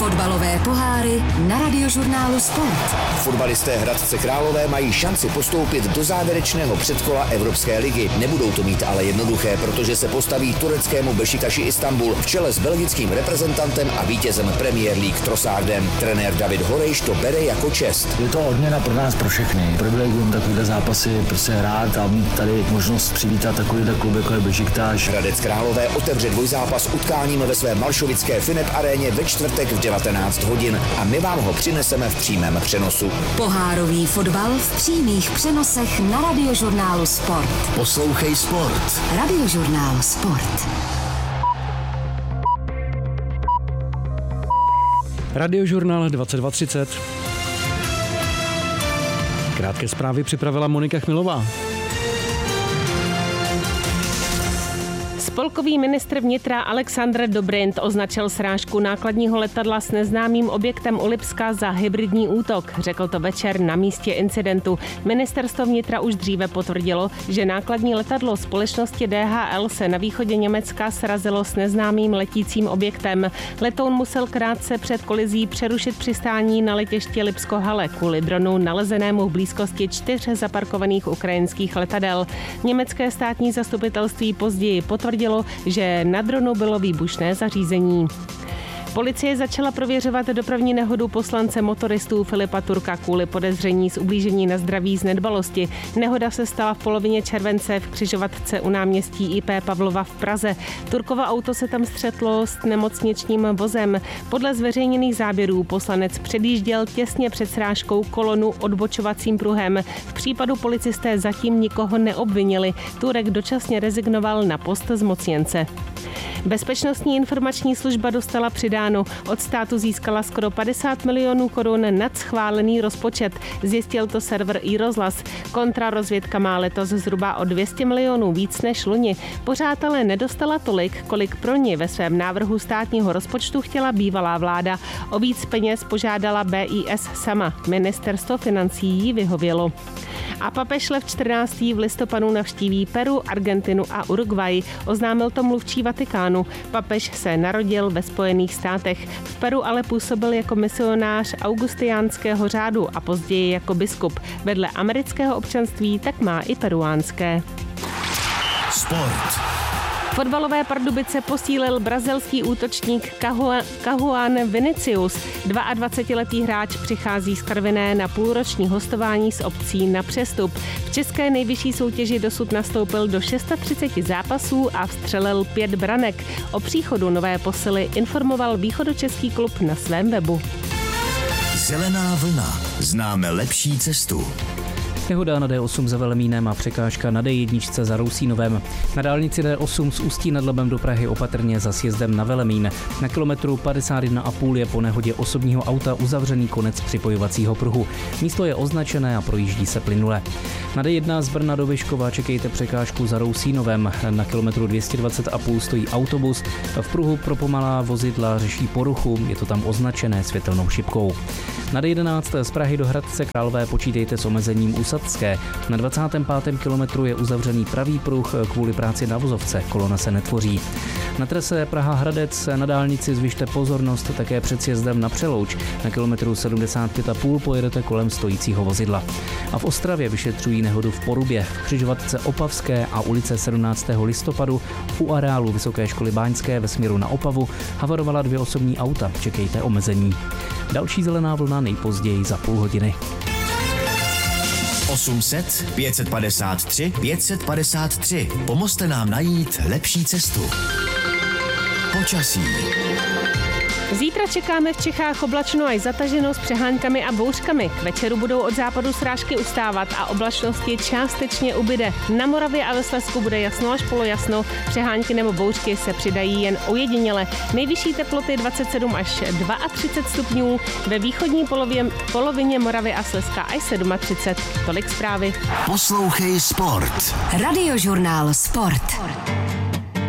Fotbalové poháry na Radiožurnálu Sport. Fotbalisté Hradce Králové mají šanci postoupit do závěrečného předkola Evropské ligy. Nebudou to mít ale jednoduché, protože se postaví tureckému Bešiktaši Istanbul v čele s belgickým reprezentantem a vítězem Premier League Trossardem. Trenér David Horejš to bere jako čest. Je to odměna pro nás, pro všechny. Privilegium takovýhle zápasy prostě hrát a mít tady možnost přivítat takovýhle klub, jako je Bešiktaš. Hradec Králové otevře dvojzápas utkáním ve své malšovické Finep aréně ve čtvrtek v 19 hodin a my vám ho přineseme v přímém přenosu. Pohárový fotbal v přímých přenosech na Radiožurnálu Sport. Poslouchej Sport. Radiožurnál Sport. Radiožurnál 22:30. Krátké zprávy připravila Monika Chmilová. Spolkový ministr vnitra Alexandr Dobrindt označil srážku nákladního letadla s neznámým objektem u Lipska za hybridní útok. Řekl to večer na místě incidentu. Ministerstvo vnitra už dříve potvrdilo, že nákladní letadlo společnosti DHL se na východě Německa srazilo s neznámým letícím objektem. Letoun musel krátce před kolizí přerušit přistání na letišti Lipsko-Halle kvůli dronu nalezenému v blízkosti 4 zaparkovaných ukrajinských letadel. Německé státní zastupitelství později potvrdilo, že na dronu bylo výbušné zařízení. Policie začala prověřovat dopravní nehodu poslance motoristů Filipa Turka kvůli podezření z ublížení na zdraví z nedbalosti. Nehoda se stala v polovině července v křižovatce u náměstí IP Pavlova v Praze. Turkovo auto se tam střetlo s nemocničním vozem. Podle zveřejněných záběrů poslanec předjížděl těsně před srážkou kolonu odbočovacím pruhem. V případu policisté zatím nikoho neobvinili. Turek dočasně rezignoval na post zmocněnce. Bezpečnostní informační služba dostala přidáno. Od státu získala skoro 50 milionů korun nad schválený rozpočet. Zjistil to server iRozhlas. Kontrarozvědka má letos zhruba o 200 milionů víc než loni. Pořád ale nedostala tolik, kolik pro ně ve svém návrhu státního rozpočtu chtěla bývalá vláda. O víc peněz požádala BIS sama. Ministerstvo financí jí vyhovělo. A papež Lev 14. v listopadu navštíví Peru, Argentinu a Uruguay. Oznámil to mluvčí Vatikánu. Papež se narodil ve Spojených státech. V Peru ale působil jako misionář augustiniánského řádu a později jako biskup. Vedle amerického občanství tak má i peruánské. Sport. Fotbalové Pardubice posílil brazilský útočník Cajuan Vinicius. 22letý hráč přichází z Karviné na půlroční hostování s opcí na přestup. V české nejvyšší soutěži dosud nastoupil do 630 zápasů a vstřelil 5 branek. O příchodu nové posily informoval východočeský klub na svém webu. Zelená vlna. Známe lepší cestu. Nehoda na D8 za Velemínem a překážka na D1 za Rousínovem. Na dálnici D8 z Ústí nad Labem do Prahy opatrně za sjezdem na Velemín. Na kilometru 51,5 je po nehodě osobního auta uzavřený konec připojovacího pruhu. Místo je označené a projíždí se plynule. Na D1 z Brna do Vyškova čekejte překážku za Rousínovem. Na kilometru 220,5 stojí autobus. V pruhu pro pomalá vozidla řeší poruchu, je to tam označené světelnou šipkou. Na D11 z Prahy do Hradce Králové počítejte s omezením u Sadské. Na 25. kilometru je uzavřený pravý pruh kvůli práci na vozovce, kolona se netvoří. Na trase Praha-Hradec na dálnici zvyšte pozornost také před sjezdem na Přelouč. Na kilometru 75,5 pojedete kolem stojícího vozidla. A v Ostravě vyšetřují nehodu v Porubě. V křižovatce Opavské a ulice 17. listopadu u areálu Vysoké školy báňské ve směru na Opavu havarovala 2 osobní auta. Čekejte omezení. Další zelená vlna nejpozději za půl hodiny. 800 553 553. Pomozte nám najít lepší cestu. Počasí. Zítra čekáme v Čechách oblačno až zataženo s přeháňkami a bouřkami. K večeru budou od západu srážky ustávat a oblačnosti částečně ubyde. Na Moravě a ve Slezsku bude jasno až polojasno, přehánky nebo bouřky se přidají jen ojediněle. Nejvyšší teploty 27 až 32 stupňů, ve východní polovině Moravy a Slezska až 37. Tolik zprávy. Poslouchej Sport. Radiožurnál Sport.